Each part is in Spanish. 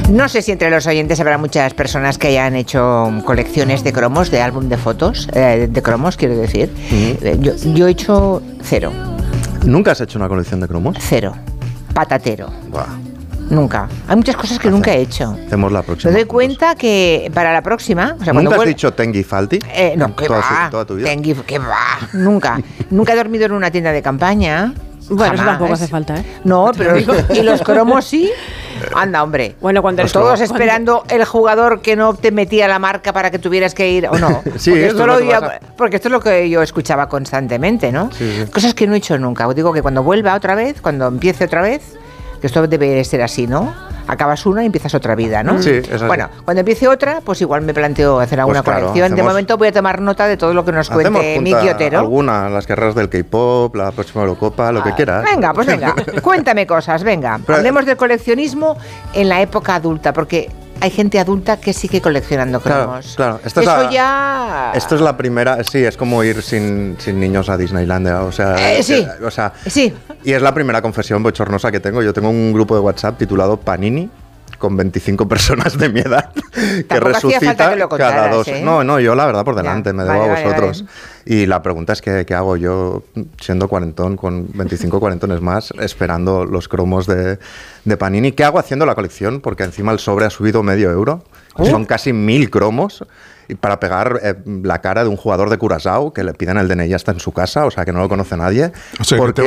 No sé si entre los oyentes habrá muchas personas que hayan hecho colecciones de cromos, de álbum de fotos, de cromos, quiero decir. Yo he hecho 0. ¿Nunca has hecho una colección de cromos? 0. Patatero. Buah. Nunca. Hay muchas cosas que nunca he hecho. Hacemos la próxima. Me doy cuenta que para la próxima... O sea, ¿Nunca has dicho Tengi Falti? No, ¿qué va? Toda tu vida. Tengi, ¿qué va? Nunca. Nunca he dormido en una tienda de campaña. Bueno, Jamás. eso tampoco hace falta, ¿eh? No, pero ¿y los cromos sí? Anda, hombre. Bueno, cuando pues todos esperando el jugador que no te metía la marca para que tuvieras que ir, ¿o no? Sí, porque esto es lo que yo escuchaba constantemente, ¿no? Sí. Cosas que no he hecho nunca. Os digo que cuando vuelva otra vez, cuando empiece otra vez, que esto debe ser así, ¿no? Acabas una y empiezas otra vida, ¿no? Sí, es así. Bueno, cuando empiece otra, pues igual me planteo hacer alguna colección. De momento voy a tomar nota de todo lo que nos cuente Miki Otero. Alguna, las carreras del K-pop, la próxima Eurocopa, lo que quieras. Venga, pues venga, cuéntame cosas, venga. Hablemos del coleccionismo en la época adulta, porque hay gente adulta que sigue coleccionando cromos. Claro. Esto es la primera, sí, es como ir sin niños a Disneylandia, sí. Y es la primera confesión bochornosa que tengo. Yo tengo un grupo de WhatsApp titulado Panini, con 25 personas de mi edad, que resucita cada 2. ¿Eh? No, yo la verdad por delante, me debo a vosotros. Vale. Y la pregunta es ¿qué hago yo siendo cuarentón, con 25 cuarentones más, esperando los cromos de Panini? ¿Qué hago haciendo la colección? Porque encima el sobre ha subido medio euro. Son casi 1000 cromos. Y para pegar la cara de un jugador de Curazao que le piden el DNI hasta en su casa, o sea que no lo conoce nadie. O sea, que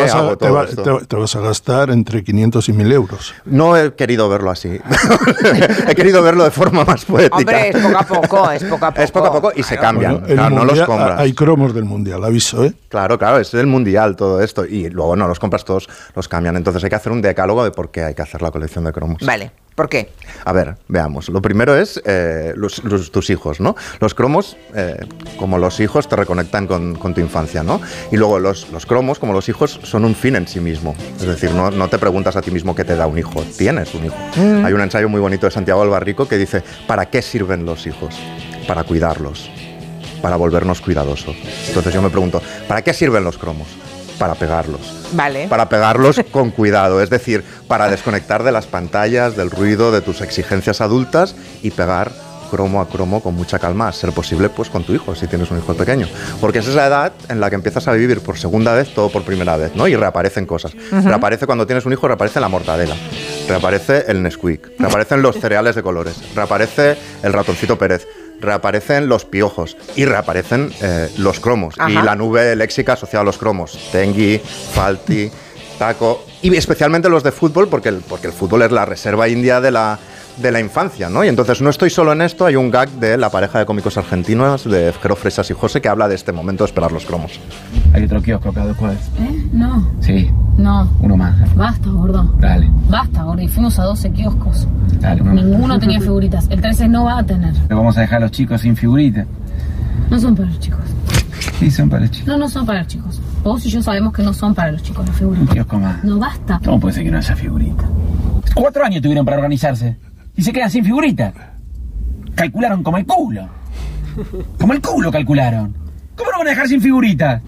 te vas a gastar entre 500 y 1000 euros. No he querido verlo así. He querido verlo de forma más poética. Hombre, es poco a poco, es poco a poco. Es poco a poco y se cambian. Bueno, claro, no los compras. Hay cromos del Mundial, aviso, ¿eh? Claro, es del Mundial todo esto. Y luego no los compras todos, los cambian. Entonces hay que hacer un decálogo de por qué hay que hacer la colección de cromos. Vale. ¿Por qué? A ver, veamos. Lo primero es tus hijos, ¿no? Los cromos, como los hijos, te reconectan con tu infancia, ¿no? Y luego los cromos, como los hijos, son un fin en sí mismo. Es decir, no te preguntas a ti mismo qué te da un hijo. Tienes un hijo. Hay un ensayo muy bonito de Santiago Albarrico que dice, ¿para qué sirven los hijos? Para cuidarlos, para volvernos cuidadosos. Entonces yo me pregunto, ¿para qué sirven los cromos? Para pegarlos. Vale. Para pegarlos con cuidado, es decir, para desconectar de las pantallas, del ruido, de tus exigencias adultas y pegar cromo a cromo con mucha calma, a ser posible pues con tu hijo, si tienes un hijo pequeño. Porque esa es la edad en la que empiezas a vivir por segunda vez todo por primera vez, ¿no? Y reaparecen cosas. Reaparece cuando tienes un hijo, reaparece la mortadela, reaparece el Nesquik, reaparecen los cereales de colores, reaparece el ratoncito Pérez, reaparecen los piojos y reaparecen los cromos. Ajá. Y la nube léxica asociada a los cromos. Tengi, Falti, Taco. Y especialmente los de fútbol, porque el fútbol es la reserva india de la infancia, ¿no? Y entonces no estoy solo en esto, hay un gag de la pareja de cómicos argentinos, de Jero Fresas y José, que habla de este momento de esperar los cromos. Hay otro kiosco cada 2 cuadras. No. Sí. No. Uno más. Basta, gordo. Dale. Basta, gordo. Y fuimos a 12 kioscos. Dale, uno Ninguno más. tenía figuritas. El 13 no va a tener. Pero vamos a dejar a los chicos sin figuritas. No son para los chicos. Sí, son para los chicos. No son para los chicos. Vos y yo sabemos que no son para los chicos las figuritas. Un kiosco más. No, basta. ¿Cómo puede ser que no haya figuritas? 4 años tuvieron para organizarse. Y se quedan sin figuritas. Calcularon como el culo. Como el culo calcularon. ¿Cómo no van a dejar sin figuritas?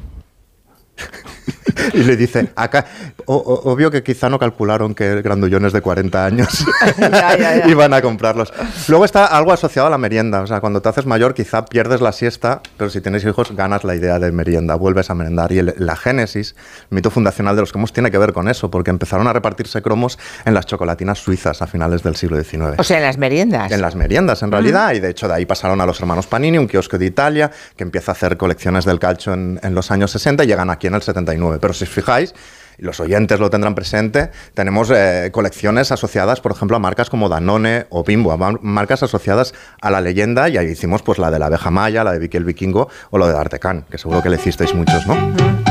Y le dice, acá, obvio que quizá no calcularon que grandullones de 40 años ya. iban a comprarlos. Luego está algo asociado a la merienda, o sea, cuando te haces mayor quizá pierdes la siesta, pero si tienes hijos ganas la idea de merienda, vuelves a merendar. Y la génesis, el mito fundacional de los cromos tiene que ver con eso, porque empezaron a repartirse cromos en las chocolatinas suizas a finales del siglo XIX. O sea, en las meriendas. En las meriendas, en realidad, y de hecho de ahí pasaron a los hermanos Panini, un kiosco de Italia, que empieza a hacer colecciones del calcio en los años 60 y llegan aquí en el 79. Pero si os fijáis, los oyentes lo tendrán presente, tenemos colecciones asociadas, por ejemplo, a marcas como Danone o Bimbo, a marcas asociadas a la leyenda, y ahí hicimos pues la de la abeja maya, la de Vicky el Vikingo o lo de D'Artagnan, que seguro que le hicisteis muchos, ¿no?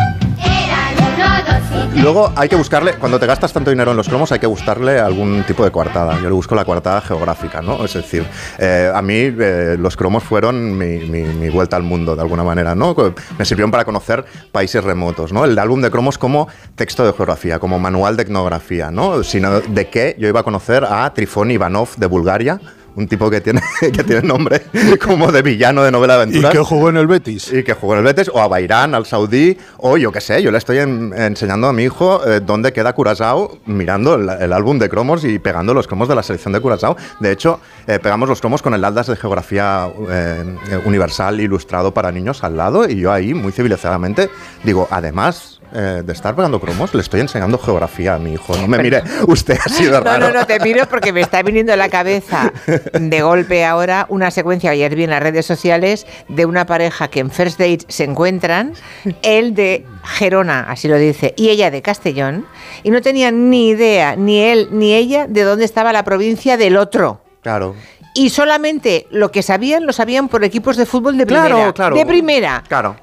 Luego hay que buscarle, cuando te gastas tanto dinero en los cromos, hay que buscarle algún tipo de coartada. Yo le busco la coartada geográfica, ¿no? Es decir, a mí los cromos fueron mi vuelta al mundo, de alguna manera, ¿no? Me sirvieron para conocer países remotos, ¿no? El álbum de cromos como texto de geografía, como manual de etnografía, ¿no? Sino de que yo iba a conocer a Trifón Ivanov de Bulgaria, un tipo que tiene nombre como de villano de novela de aventuras. Y que jugó en el Betis. O a Bayrán, al Saudí, o yo qué sé, yo le estoy enseñando a mi hijo dónde queda Curazao mirando el álbum de cromos y pegando los cromos de la selección de Curazao. De hecho, pegamos los cromos con el Atlas de Geografía Universal ilustrado para niños al lado, y yo ahí, muy civilizadamente, digo, además de estar pegando cromos, le estoy enseñando geografía a mi hijo. No me mire usted así de raro. No, te miro porque me está viniendo a la cabeza de golpe ahora una secuencia, ayer vi en las redes sociales, de una pareja que en First Date se encuentran, él de Gerona, así lo dice, y ella de Castellón, y no tenían ni idea, ni él ni ella, de dónde estaba la provincia del otro. Claro. Y solamente lo que sabían, lo sabían por equipos de fútbol de primera. Claro. De primera. Claro.